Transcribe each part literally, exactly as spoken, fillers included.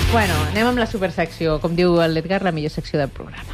Bueno, anem amb la supersecció, com diu l'Edgar, la millor secció del programa.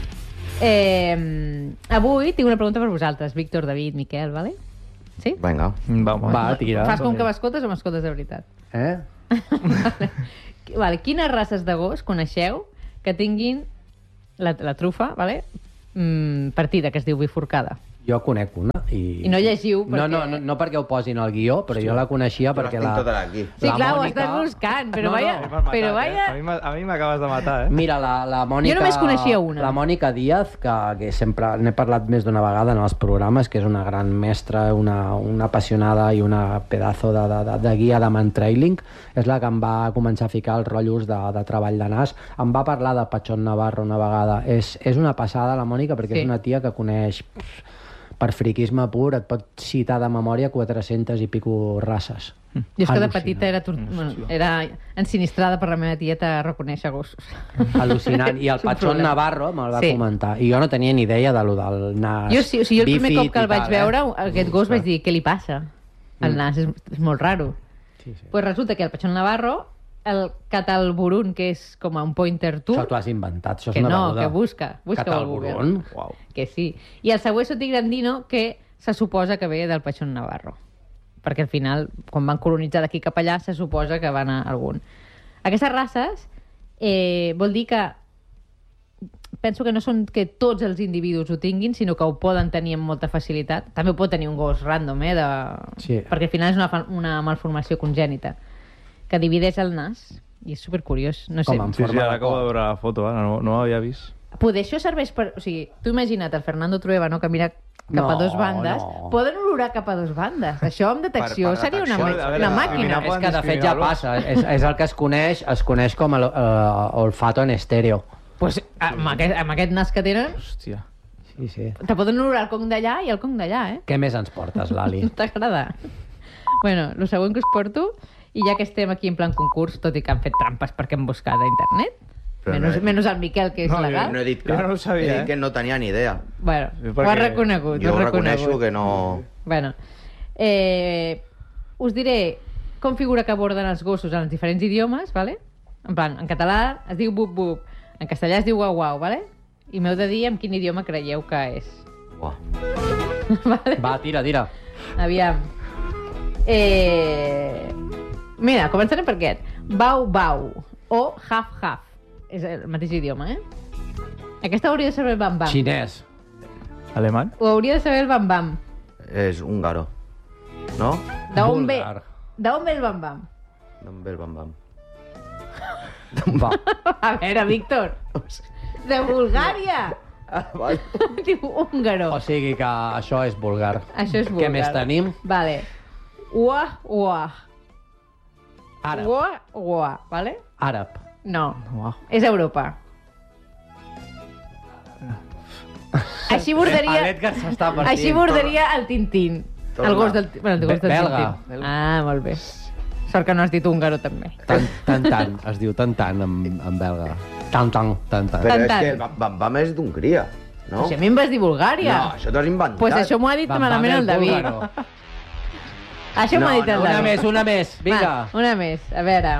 Eh, avui tinc una pregunta per vosaltres, Víctor, David, Miquel, vale? Sí? Vinga. Vamos. Va, tira. Fas com que m'escoltes o m'escoltes de veritat? Eh? vale. vale. Quines races de gos coneixeu que tinguin la, la trufa, vale? Mm, partida, que es diu bifurcada? Jo conec una. I, I no llegiu perquè... No, no, no, no perquè ho posin al guió, però Hòstia. jo la coneixia perquè la... Tota aquí. Sí, la clar, Mònica... ho estàs buscant, però no, vaya... No, matat, però vaya... eh? A mi m'acabes de matar, eh? Mira, la, la Mònica... Jo només coneixia una. La Mònica Díaz, que, que sempre n'he parlat més d'una vegada en els programes, que és una gran mestra, una, una apassionada i una pedazo de, de, de, de guia de mantrailing, és la que em va començar a ficar els rotllos de, de treball de nas. Em va parlar de Pachón Navarro una vegada. És, és una passada, la Mònica, perquè sí. és una tia que coneix... Pff, per friquisme pur, et pot citar de memòria quatre-centes i pico races. Jo és que de petita era, tur... bueno, era ensinistrada per la meva tieta a reconèixer gossos. Al·lucinant. I el Pachón Navarro me'l va sí. comentar. I jo no tenia ni idea de lo del nas. Jo, sí, o sigui, jo el primer cop que el vaig tal, veure, eh? aquest gos, vaig dir, què li passa? El nas és, és molt raro. Sí, sí. Pues resulta que el Pachón Navarro, el Catalburun, que és com un pointer tour... Això t'ho has inventat, això és que una no, beguda. que busca, busca al Google. Wow. Que sí. I el Sabueso Tigrandino, que se suposa que ve del Pachón Navarro. Perquè al final, quan van colonitzar d'aquí cap allà, se suposa que van a algun. Aquestes races eh, vol dir que penso que no són que tots els individus ho tinguin, sinó que ho poden tenir amb molta facilitat. També ho pot tenir un gos random, eh? De... Sí. Perquè al final és una, una malformació congènita que divideix el nas, i és supercuriós. No sé. Com en Sí, sí, forma ara de acabo cor. de veure la foto, eh? no, no ho havia vist. Poder això serveix per... O sigui, tu imagina't el Fernando Trueba, no?, que mira cap No, a dos bandes. no. Poden olorar cap a dos bandes. Això amb detecció Per- per seria una, detecció. ma- A veure, una a màquina. veure, És que de fet ja passa, és, és el que es coneix, es coneix com el uh, olfato en estèreo. Pues, amb, aquest, amb aquest nas que tenen, Hòstia. Sí, sí. te poden olorar el conc d'allà i el conc d'allà, eh? Què més ens portes, Lali? No t'agrada? Bueno, el següent que us porto, i ja que estem aquí en plan concurs, tot i que han fet trampes perquè hem buscat a internet, Però menys, no he- menys el Miquel, que és No, jo legal. No he dit Jo cap. no ho sabia, He eh? dit que no tenia ni idea. Bueno, Sí, ho perquè has reconegut. Jo ho has reconeixo reconegut. que no... Bueno, eh, us diré com figura que aborden els gossos en els diferents idiomes, ¿vale? En plan, en català es diu bup bup, en castellà es diu guau guau, ¿vale? I m'heu de dir en quin idioma creieu que és. Uah. ¿Vale? Va, tira, tira. Aviam. Eh... Mira, començarem per aquest. Bau bau o haf haf. És el mateix idioma, eh? Aquesta hauria de saber el bam bam. Xinès. Alemany? Ho hauria de saber el bam bam. És húngaro. No? D'on ve? Búlgar. D'on ve el bam bam? D'on ve el bam bam? Va. A veure, Víctor. De Bulgària. Ah, vale. Diu húngaro. O sigui que això és vulgar. Això és búlgar. Què més tenim? Vale. Uah, uah. Àrab. Uah, uah, vale? Àrab. No. Uau. És Europa. Així bordaria... L'Edgar s'està partint. Així bordaria el Tintín. Torna. El gos del, bueno, el gos del Belga. Tintín. Ah, molt bé. Sort que no has dit húngaro, també. Tan, tan, tan. Es diu tan, tan en, en belga. Tan, tan, tan, tan. Però Tant, és tant. que el bam bam bam és d'Hongria, no? Si a mi em vas dir Bulgària. No, això t'ho has inventat. Pues això m'ho ha dit Bam, bam, malament el David. búlgaro. Això m'ho ha No, dit el no, David. Una més, una més. Vinga. Va, una més. A veure...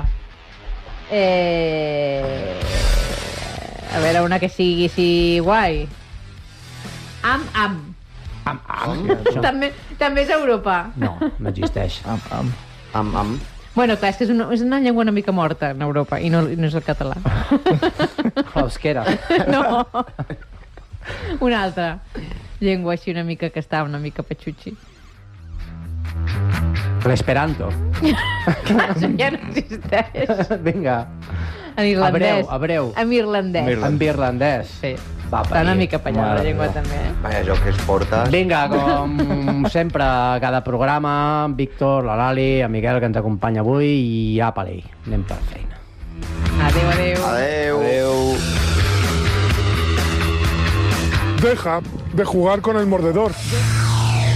Eh... A veure, una que sigui així guai. Am, am. Am, am. També, també és Europa. No, no existeix. Am, am. Am, am. Bueno, clar, és que és una, és una llengua una mica morta en Europa i no, no és el català. L'eusquera. No. Una altra llengua així una mica que està una mica patxutxi. L'esperanto. Això ja no existeix. Vinga. En irlandès. A breu, a breu. En irlandès. En irlandès. Sí. Va, Està una parir. mica pallada la Mare llengua meva. també, eh? Vaya joc que es portes. Vinga, com sempre, a cada programa, en Víctor, la Lali, en Miquel, que ens acompanya avui, i apa-li, anem per feina. Adéu, adéu. Adeu. Adéu. Deja de jugar con el mordedor.